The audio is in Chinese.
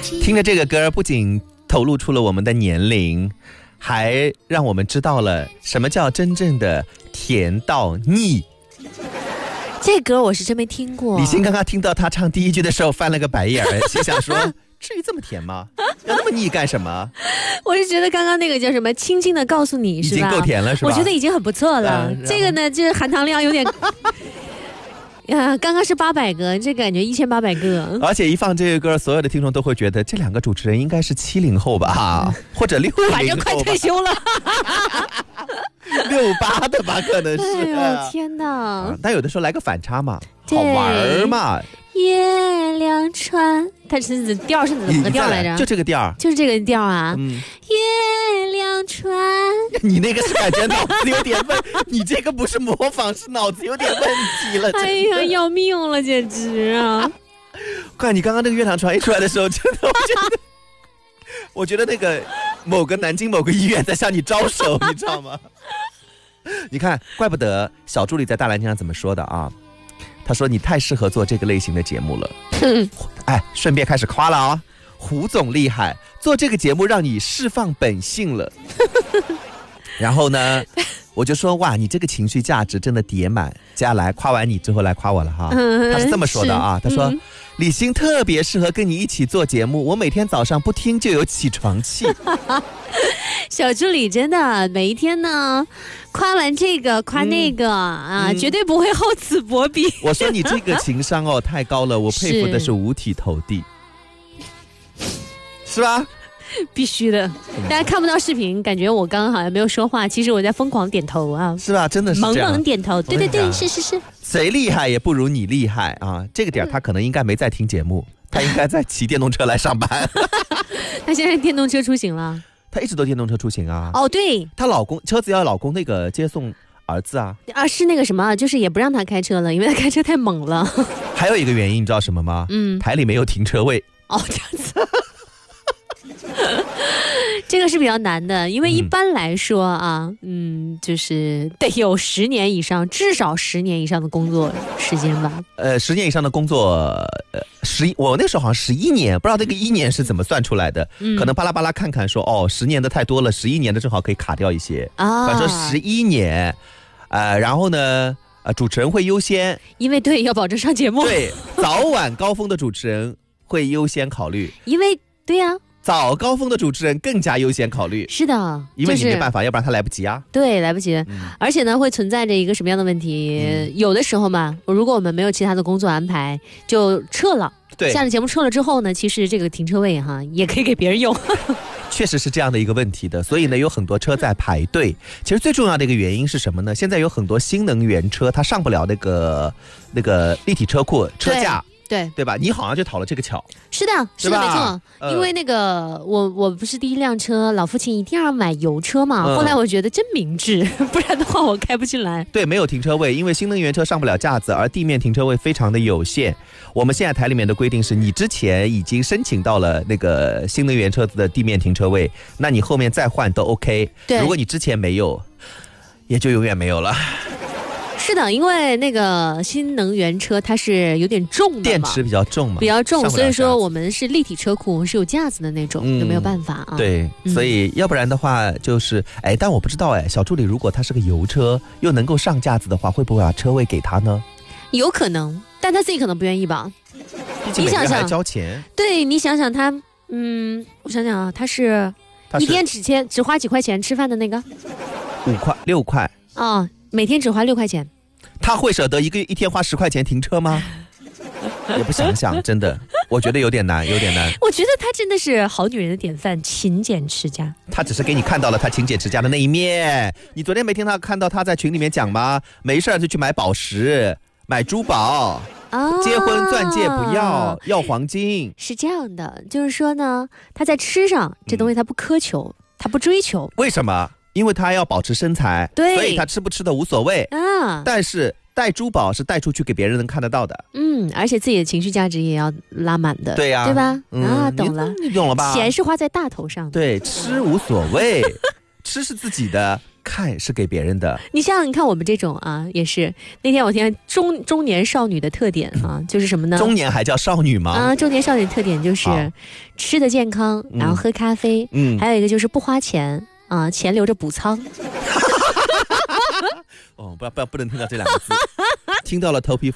听着这个歌，不仅透露出了我们的年龄，还让我们知道了什么叫真正的甜到腻。 这歌我是真没听过。 李欣刚刚听到他唱第一句的时候翻了个白眼儿，心想说至于这么甜吗？要那么腻干什么？ 我是觉得刚刚那个叫什么轻轻的告诉你，是吧？ 已经够甜了是吧？ 我觉得已经很不错了。这个呢就是含糖量有点呀，刚刚是800个，这感觉1800个。 而且一放这个歌，所有的听众都会觉得这两个主持人应该是70后吧，或者60后吧， 反正快退休了 68的吧，可能是。 哎呦天哪！ 但有的时候来个反差嘛，好玩嘛。 月亮船，它是调是怎么个调来着？ 就这个调， 就是这个调啊。月亮船， 你那个是感觉脑子有点问，你这个不是模仿，是脑子有点问题了。 哎呀，要命了，简直啊！ 看你刚刚那个月亮船一出来的时候，真的，我觉得那个某个南京某个医院在向你招手，你知道吗？你看，怪不得小助理在大蓝鲸上怎么说的啊？他说你太适合做这个类型的节目了。哎，顺便开始夸了啊，胡总厉害，做这个节目让你释放本性了。然后呢，我就说哇，你这个情绪价值真的叠满。接下来夸完你之后来夸我了哈。他是这么说的啊，他说李欣特别适合跟你一起做节目，我每天早上不听就有起床气。 小助理真的每一天呢，夸完这个夸那个啊，绝对不会厚此薄彼。 我说你这个情商哦太高了，我佩服的是五体投地，是吧？ 必须的，大家看不到视频，感觉我刚刚好像没有说话，其实我在疯狂点头啊， 是吧？真的是这样， 猛猛点头，对对对，是是是， 谁厉害也不如你厉害啊！这个点他可能应该没在听节目，他应该在骑电动车来上班。 他现在电动车出行了， 他一直都电动车出行啊。 哦，对， 他老公车子要老公那个接送儿子啊。 啊，是那个什么，就是也不让他开车了，因为他开车太猛了。 还有一个原因你知道什么吗？台里没有停车位。 哦，这样子。这个是比较难的，因为一般来说啊，就是得有10年以上，至少10年以上的工作时间吧。 10年以上的工作我那时候好像11年，不知道这个1年是怎么算出来的，可能巴拉巴拉看看说10年的太多了，11年的正好可以卡掉一些啊。反正11年，然后呢，主持人会优先， 因为对要保证上节目， 对早晚高峰的主持人会优先考虑， 因为对呀。 早高峰的主持人更加优先考虑， 是的， 因为你没办法，要不然他来不及啊。 对，来不及。而且呢，会存在着一个什么样的问题？有的时候嘛，如果我们没有其他的工作安排，就撤了。 对， 下了节目撤了之后呢，其实这个停车位哈也可以给别人用。 确实是这样的一个问题的，所以呢，有很多车在排队。其实最重要的一个原因是什么呢？现在有很多新能源车，它上不了那个立体车库车架。对吧？你好像就讨了这个巧。是的， 没错。因为那个我不是第一辆车，老父亲一定要买油车嘛。后来我觉得真明智，不然的话我开不进来。 对，没有停车位，因为新能源车上不了架子，而地面停车位非常的有限。我们现在台里面的规定是，你之前已经申请到了那个新能源车子的地面停车位，那你后面再换都 OK。对，如果你之前没有，也就永远没有了。 是的，因为那个新能源车它是有点重的嘛， 电池比较重嘛， 比较重，所以说我们是立体车库，我们是有架子的那种，就没有办法啊。 对，所以要不然的话就是但我不知道小助理如果他是个油车又能够上架子的话，会不会把车位给他呢？ 有可能，但他自己可能不愿意吧。 毕竟每个人还交钱。 对，你想想他，我想想啊，他是一天只花几块钱吃饭的那个 ，5块6块啊，每天只花6块钱。 他会舍得一天花10块钱停车吗？也不想想，真的，我觉得有点难。 我觉得她真的是好女人的典范，勤俭持家。 她只是给你看到了她勤俭持家的那一面。你昨天没听她看到她在群里面讲吗？没事就去买宝石、买珠宝。结婚钻戒不要黄金。是这样的，就是说呢，她在吃上这东西她不苛求，她不追求。为什么？因为他要保持身材，对，所以他吃不吃的无所谓啊。但是戴珠宝是戴出去给别人能看得到的，而且自己的情绪价值也要拉满的，对呀，对吧？懂了，你懂了吧？钱是花在大头上的，对，吃无所谓。 吃是自己的，看是给别人的。 你像你看我们这种啊，也是那天我听中年少女的特点啊，就是什么呢？ 中年还叫少女吗？ 啊，中年少女的特点就是吃的健康，然后喝咖啡，还有一个就是不花钱啊，钱留着补仓。 哦，不能听到这两个字，听到了头皮发